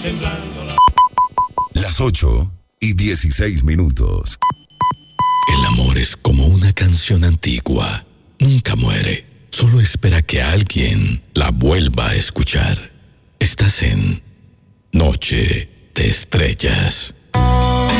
Las 8:16. El amor es como una canción antigua. Nunca muere. Solo espera que alguien la vuelva a escuchar. Estás en Noche de Estrellas.